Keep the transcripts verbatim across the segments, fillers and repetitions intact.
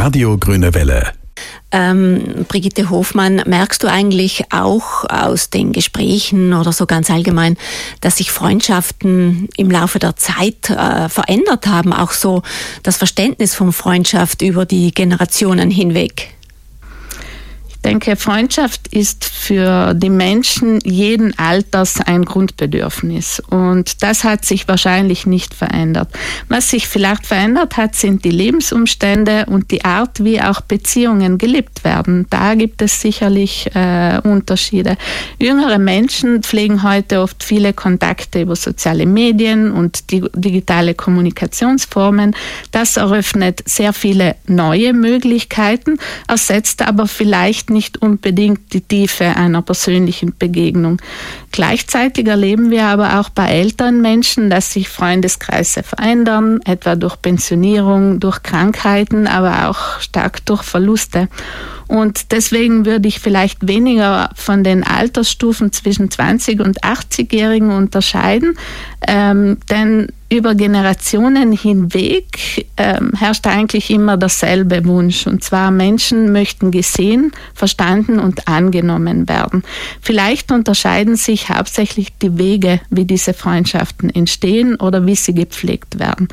Radio Grüne Welle. Ähm, Brigitte Hofmann, merkst du eigentlich auch aus den Gesprächen oder so ganz allgemein, dass sich Freundschaften im Laufe der Zeit äh, verändert haben, auch so das Verständnis von Freundschaft über die Generationen hinweg? Ich denke, Freundschaft ist für die Menschen jeden Alters ein Grundbedürfnis und das hat sich wahrscheinlich nicht verändert. Was sich vielleicht verändert hat, sind die Lebensumstände und die Art, wie auch Beziehungen gelebt werden. Da gibt es sicherlich äh, Unterschiede. Jüngere Menschen pflegen heute oft viele Kontakte über soziale Medien und die digitale Kommunikationsformen. Das eröffnet sehr viele neue Möglichkeiten, ersetzt aber vielleicht nicht unbedingt die Tiefe einer persönlichen Begegnung. Gleichzeitig erleben wir aber auch bei älteren Menschen, dass sich Freundeskreise verändern, etwa durch Pensionierung, durch Krankheiten, aber auch stark durch Verluste. Und deswegen würde ich vielleicht weniger von den Altersstufen zwischen zwanzig- und achtzigjährigen unterscheiden, ähm, denn über Generationen hinweg ähm, herrscht eigentlich immer derselbe Wunsch. Und zwar, Menschen möchten gesehen, verstanden und angenommen werden. Vielleicht unterscheiden sich hauptsächlich die Wege, wie diese Freundschaften entstehen oder wie sie gepflegt werden.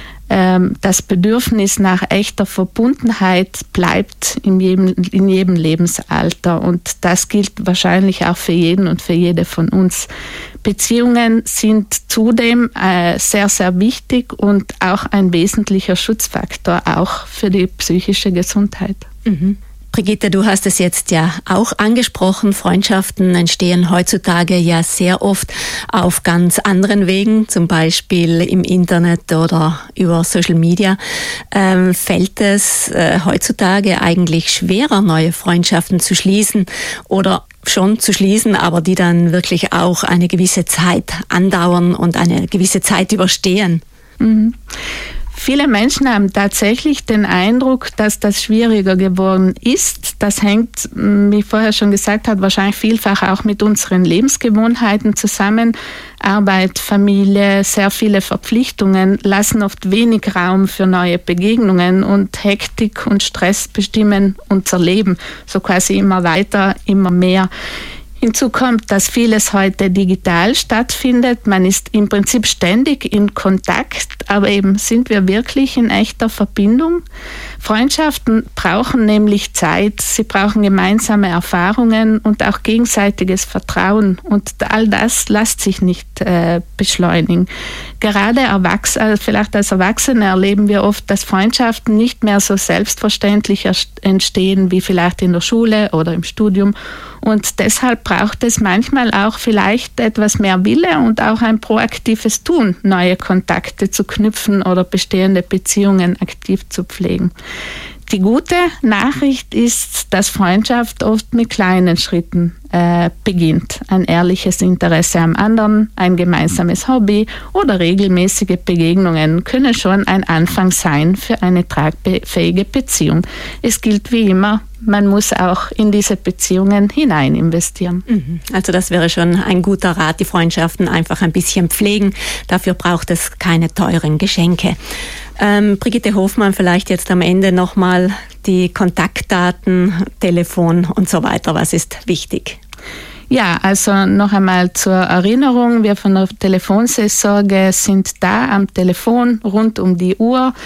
Das Bedürfnis nach echter Verbundenheit bleibt in jedem, in jedem Lebensalter und das gilt wahrscheinlich auch für jeden und für jede von uns. Beziehungen sind zudem äh, sehr, sehr wichtig und auch ein wesentlicher Schutzfaktor, auch für die psychische Gesundheit. Mhm. Brigitte, du hast es jetzt ja auch angesprochen. Freundschaften entstehen heutzutage ja sehr oft auf ganz anderen Wegen, zum Beispiel im Internet oder über Social Media. Ähm, fällt es äh, heutzutage eigentlich schwerer, neue Freundschaften zu schließen oder schon zu schließen, aber die dann wirklich auch eine gewisse Zeit andauern und eine gewisse Zeit überstehen? Mhm. Viele Menschen haben tatsächlich den Eindruck, dass das schwieriger geworden ist. Das hängt, wie ich vorher schon gesagt habe, wahrscheinlich vielfach auch mit unseren Lebensgewohnheiten zusammen. Arbeit, Familie, sehr viele Verpflichtungen lassen oft wenig Raum für neue Begegnungen und Hektik und Stress bestimmen unser Leben. So quasi immer weiter, immer mehr. Hinzu kommt, dass vieles heute digital stattfindet. Man ist im Prinzip ständig in Kontakt, aber eben sind wir wirklich in echter Verbindung? Freundschaften brauchen nämlich Zeit, sie brauchen gemeinsame Erfahrungen und auch gegenseitiges Vertrauen und all das lässt sich nicht äh, beschleunigen. Gerade Erwachs- also vielleicht als Erwachsene erleben wir oft, dass Freundschaften nicht mehr so selbstverständlich entstehen wie vielleicht in der Schule oder im Studium. Und deshalb braucht es manchmal auch vielleicht etwas mehr Wille und auch ein proaktives Tun, neue Kontakte zu knüpfen oder bestehende Beziehungen aktiv zu pflegen. Die gute Nachricht ist, dass Freundschaft oft mit kleinen Schritten äh, beginnt. Ein ehrliches Interesse am anderen, ein gemeinsames Hobby oder regelmäßige Begegnungen können schon ein Anfang sein für eine tragfähige Beziehung. Es gilt wie immer, man muss auch in diese Beziehungen hinein investieren. Also das wäre schon ein guter Rat, die Freundschaften einfach ein bisschen pflegen. Dafür braucht es keine teuren Geschenke. Ähm, Brigitte Hofmann, vielleicht jetzt am Ende nochmal die Kontaktdaten, Telefon und so weiter. Was ist wichtig? Ja, also noch einmal zur Erinnerung, wir von der Telefonseelsorge sind da am Telefon rund um die Uhr.